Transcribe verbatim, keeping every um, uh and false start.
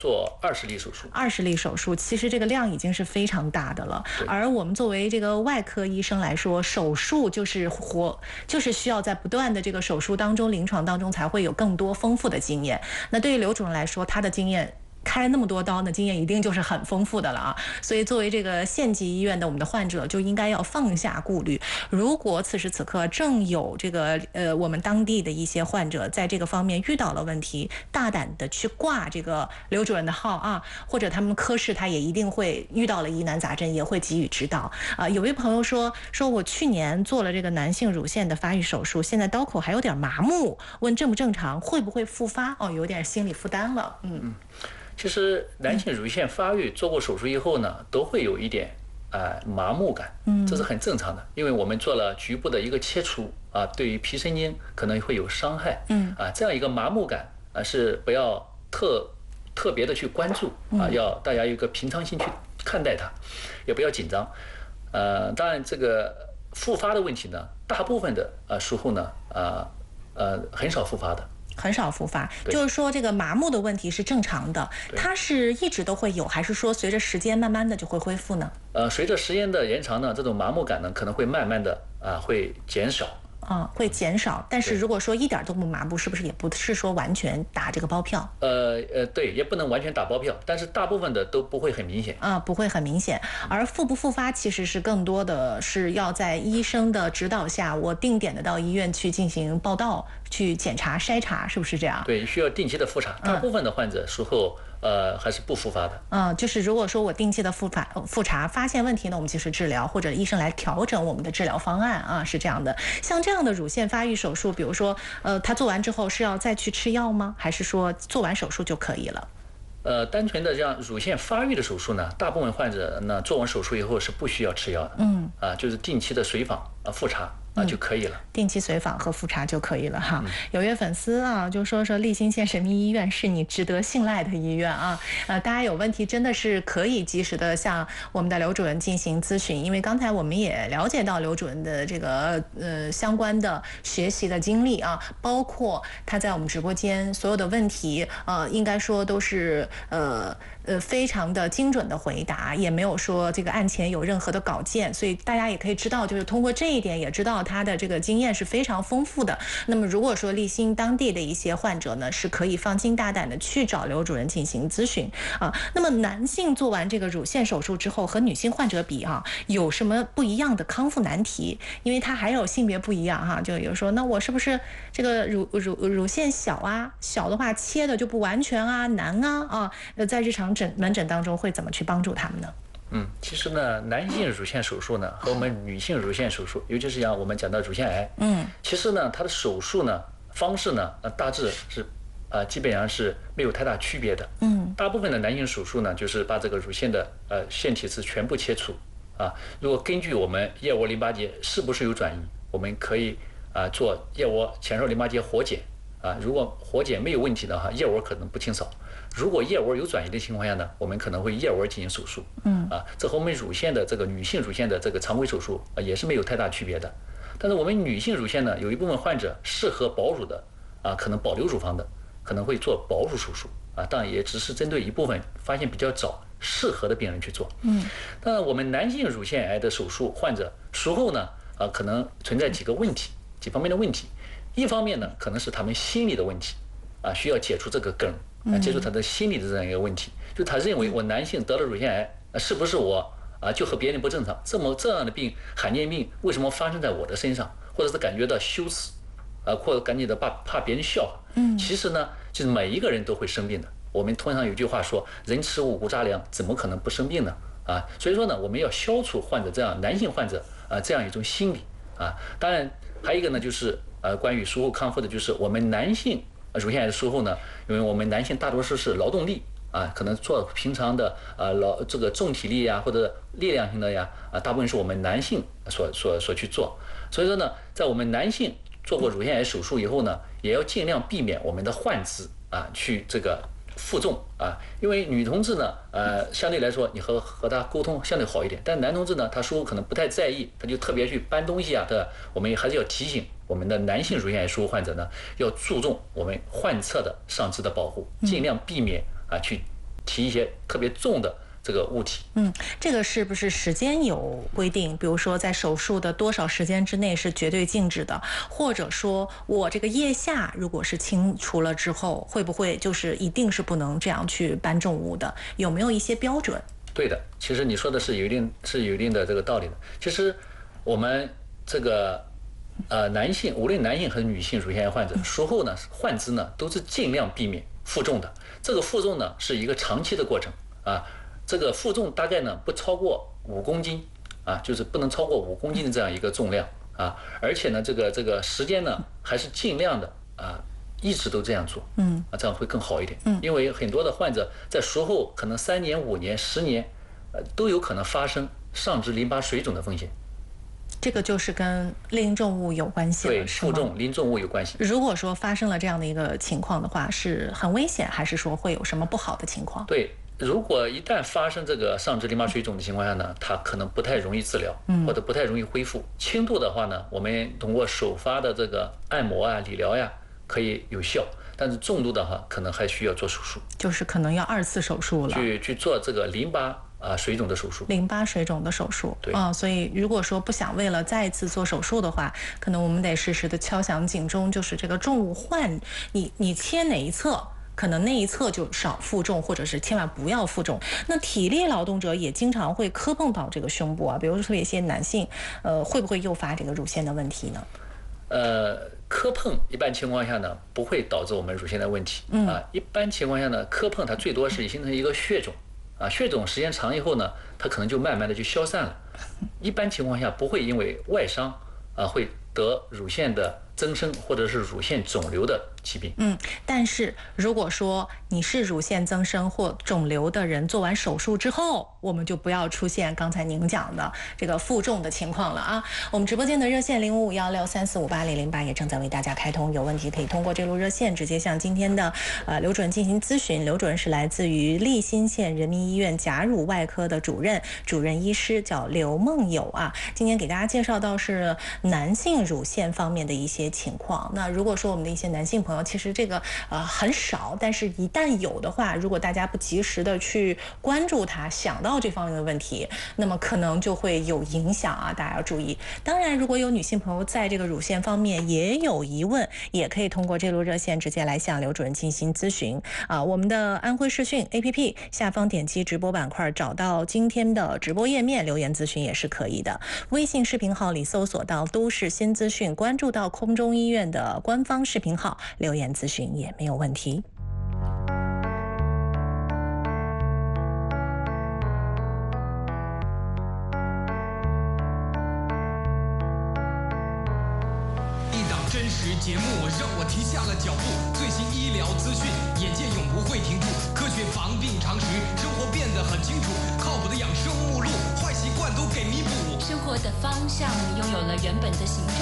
做二十例手术， 二十例手术，其实这个量已经是非常大的了。而我们作为这个外科医生来说，手术就是活，就是需要在不断的这个手术当中、临床当中才会有更多丰富的经验。那对于刘主任来说，他的经验。开那么多刀呢，经验一定就是很丰富的了啊！所以作为这个县级医院的我们的患者，就应该要放下顾虑。如果此时此刻正有这个呃我们当地的一些患者在这个方面遇到了问题，大胆的去挂这个刘主任的号啊，或者他们科室他也一定会遇到了疑难杂症，也会给予指导啊、呃。有位朋友说，说我去年做了这个男性乳腺的发育手术，现在刀口还有点麻木，问正不正常，会不会复发？哦，有点心理负担了，嗯。 嗯其实男性乳腺发育做过手术以后呢，都会有一点啊、呃、麻木感，这是很正常的，因为我们做了局部的一个切除啊，对于皮神经可能会有伤害，嗯啊，这样一个麻木感啊是不要特特别的去关注啊，要大家有一个平常心去看待它，也不要紧张，呃，当然这个复发的问题呢，大部分的啊术后呢啊 呃, 呃很少复发的。 很少复发，就是说这个麻木的问题是正常的，它是一直都会有，还是说随着时间慢慢的就会恢复呢？ 呃，随着时间的延长呢，这种麻木感呢可能会慢慢的啊、呃、会减少。 啊、嗯，会减少。但是如果说一点都不麻木，是不是也不是说完全打这个包票？ 呃呃，对，也不能完全打包票，但是大部分的都不会很明显啊，不会很明显。而复不复发，其实是更多的是要在医生的指导下，我定点的到医院去进行报到、去检查、筛查，是不是这样？ 对，需要定期的复查。大部分的患者术后。嗯呃，还是不复发的。 嗯，就是如果说我定期的复查复查发现问题呢，我们及时治疗，或者医生来调整我们的治疗方案啊，是这样的。像这样的乳腺发育手术，比如说，呃，他做完之后是要再去吃药吗？还是说做完手术就可以了？ 呃，单纯的这样乳腺发育的手术呢，大部分患者呢做完手术以后是不需要吃药的。嗯，啊，就是定期的随访啊复查。啊就可以了， 定期随访和复查就可以了哈。嗯、有位粉丝啊，就说说立新县人民医院是你值得信赖的医院啊。呃，大家有问题真的是可以及时的向我们的刘主任进行咨询，因为刚才我们也了解到刘主任的这个呃相关的学习的经历啊，包括他在我们直播间所有的问题，呃，应该说都是呃。呃，非常的精准的回答，也没有说这个案前有任何的稿件，所以大家也可以知道，就是通过这一点也知道他的这个经验是非常丰富的。那么如果说立新当地的一些患者呢，是可以放心大胆的去找刘主任进行咨询啊。那么男性做完这个乳腺手术之后和女性患者比啊，有什么不一样的康复难题？因为他还有性别不一样哈，就有说那我是不是这个乳乳乳腺小啊，小的话切的就不完全啊，难啊啊，呃，在日常诊门诊当中会怎么去帮助他们呢？ 嗯，其实呢，男性乳腺手术呢和我们女性乳腺手术，尤其是像我们讲到乳腺癌，嗯，其实呢，它的手术呢方式呢，呃，大致是，呃，基本上是没有太大区别的。嗯，大部分的男性手术呢，就是把这个乳腺的呃腺体是全部切除啊。如果根据我们腋窝淋巴结是不是有转移，我们可以啊做腋窝前绕淋巴结活检啊。如果活检没有问题的话，腋窝可能不清扫。如果腋窝有转移的情况下呢，我们可能会腋窝进行手术。嗯啊，这和我们乳腺的这个女性乳腺的这个常规手术啊也是没有太大区别的。但是我们女性乳腺呢，有一部分患者适合保乳的啊，可能保留乳房的，可能会做保乳手术啊，当然也只是针对一部分发现比较早适合的病人去做。嗯，当然我们男性乳腺癌的手术患者术后呢啊，可能存在几个问题，几方面的问题。一方面呢，可能是他们心理的问题啊，需要解除这个根。啊，接触他的心理的这样一个问题，就他认为我男性得了乳腺癌，是不是我啊就和别人不正常？这么这样的病，罕见病为什么发生在我的身上？或者是感觉到羞耻，啊，或者感觉到怕怕别人笑话。嗯，其实呢，就是每一个人都会生病的。我们通常有句话说，人吃五谷杂粮，怎么可能不生病呢？啊，所以说呢，我们要消除患者这样男性患者啊这样一种心理啊。当然，还有一个呢，就是呃关于术后康复的，就是我们男性。乳腺癌的术后呢，因为我们男性大多数是劳动力啊，可能做平常的呃劳这个重体力呀或者力量型的呀啊，大部分是我们男性所所所去做。所以说呢，在我们男性做过乳腺癌手术以后呢，也要尽量避免我们的患肢啊去这个负重啊，因为女同志呢，呃，相对来说你和和她沟通相对好一点，但男同志呢，他术后可能不太在意，他就特别去搬东西啊，对吧？我们还是要提醒我们的男性乳腺癌术后患者呢，要注重我们患侧的上肢的保护，尽量避免啊去提一些特别重的这个物体。 嗯，这个是不是时间有规定？比如说在手术的多少时间之内是绝对禁止的，或者说我这个腋下如果是清除了之后，会不会就是一定是不能这样去搬重物的？有没有一些标准？ 对的，其实你说的是有一定是有一定的这个道理的。其实我们这个呃男性，无论男性和女性乳腺癌患者，术后呢患肢呢都是尽量避免负重的。这个负重呢是一个长期的过程啊。这个负重大概呢不超过五公斤啊，就是不能超过五公斤的这样一个重量啊，而且呢这个这个时间呢还是尽量的啊一直都这样做，嗯啊，这样会更好一点，嗯，因为很多的患者在术后可能三年、五年、十年，呃都有可能发生上肢淋巴水肿的风险。 这个就是跟拎重物有关系了， 对，负重拎重物有关系。 如果说发生了这样的一个情况的话，是很危险，还是说会有什么不好的情况？ 对。如果一旦发生这个上肢淋巴水肿的情况下呢，它可能不太容易治疗，或者不太容易恢复。轻度的话呢，我们通过手发的这个按摩啊、理疗呀，可以有效。但是重度的话，可能还需要做手术， 就是可能要二次手术了， 去去做这个淋巴啊水肿的手术。 淋巴水肿的手术， 对啊、哦，所以如果说不想为了再一次做手术的话，可能我们得时时的敲响警钟，就是这个重物换你你切哪一侧。可能那一侧就少负重，或者是千万不要负重。那体力劳动者也经常会磕碰到这个胸部啊，比如说特别一些男性，呃，会不会诱发这个乳腺的问题呢？ 呃，磕碰一般情况下呢，不会导致我们乳腺的问题、嗯、啊。一般情况下呢，磕碰它最多是形成一个血肿啊，血肿时间长以后呢，它可能就慢慢的就消散了。一般情况下不会因为外伤啊会得乳腺的增生或者是乳腺肿瘤的疾病。 嗯，但是如果说你是乳腺增生或肿瘤的人，做完手术之后，我们就不要出现刚才您讲的这个负重的情况了啊。我们直播间的热线零五五幺六三四五八零零八也正在为大家开通，有问题可以通过这路热线直接向今天的呃刘主任进行咨询。刘主任是来自于利辛县人民医院假乳外科的主任，主任医师叫刘梦友啊。今天给大家介绍到是男性乳腺方面的一些情况。那如果说我们的一些男性朋友，其实这个呃很少，但是一旦有的话，如果大家不及时的去关注它，想到这方面的问题，那么可能就会有影响啊，大家要注意。当然，如果有女性朋友在这个乳腺方面也有疑问，也可以通过这路热线直接来向刘主任进行咨询啊。我们的安徽视讯 A P P 下方点击直播板块，找到今天的直播页面，留言咨询也是可以的。微信视频号里搜索到都市新资讯，关注到空中医院的官方视频号，留言咨询也没有问题。 一档真实节目让我停下了脚步，最新医疗资讯，眼界永不会停住，科学防病常识，生活变得很清楚，靠谱的养生目录，坏习惯都给弥补， 生活的方向拥有了原本的形状。